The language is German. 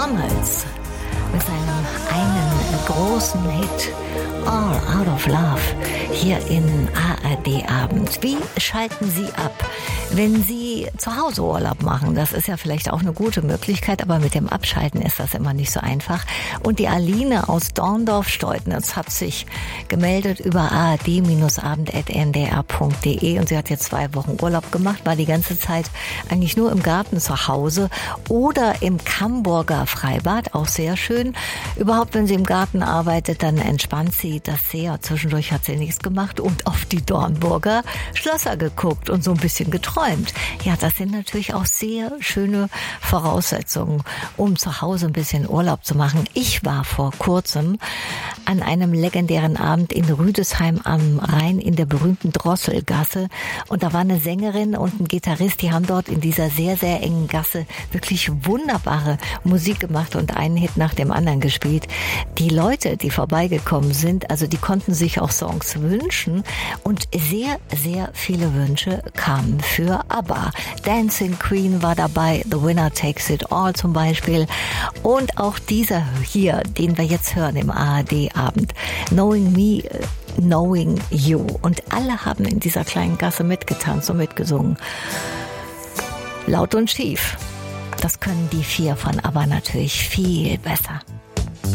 Donalds mit seinem einen großen Hit All Out of Love hier in ARD Abend. Wie schalten Sie ab, wenn Sie zu Hause Urlaub machen? Das ist ja vielleicht auch eine gute Möglichkeit, aber mit dem Abschalten ist das immer nicht so einfach. Und die Aline aus Dorndorf-Steutnitz hat sich gemeldet über ard-abend@ndr.de und sie hat jetzt 2 Wochen Urlaub gemacht, war die ganze Zeit eigentlich nur im Garten zu Hause oder im Camburger Freibad, auch sehr schön. Überhaupt, wenn sie im Garten arbeitet, dann entspannt sie das sehr. Zwischendurch hat sie nichts gemacht und auf die Dornburger Schlösser geguckt und so ein bisschen geträumt. Ja, das sind natürlich auch sehr schöne Voraussetzungen, um zu Hause ein bisschen Urlaub zu machen. Ich war vor kurzem an einem legendären Abend in Rüdesheim am Rhein in der berühmten Drosselgasse und da war eine Sängerin und ein Gitarrist, die haben dort in dieser sehr, sehr engen Gasse wirklich wunderbare Musik gemacht und einen Hit nach dem anderen gespielt. Die Leute, die vorbeigekommen sind, also die konnten sich auch Songs wünschen und sehr, sehr viele Wünsche kamen für ABBA. Dancing Queen war dabei, The Winner Takes It All zum Beispiel und auch dieser hier, den wir jetzt hören im ARD-Abend, Knowing Me, Knowing You. Und alle haben in dieser kleinen Gasse mitgetanzt und mitgesungen. Laut und schief. Das können die 4 von ABBA natürlich viel besser.